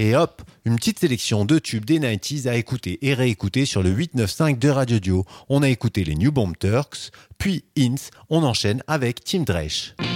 Et hop, une petite sélection de tubes des 90s à écouter et réécouter sur le 895 de Radio Dio. On a écouté les New Bomb Turks, puis Hints, on enchaîne avec Tim Dresch.